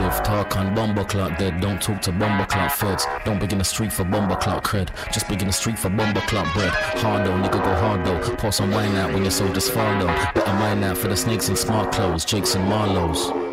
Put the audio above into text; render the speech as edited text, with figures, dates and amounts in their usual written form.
If talk on bumble clock dead, don't talk to bumble clock feds. Don't beg in the street for bumble clock cred. Just beg in the street for bumble clock bread. Hard though, nigga go hard though. Pour some wine out when your soldiers fall though. Better mind out for the snakes in smart clothes, Jakes and Marlows.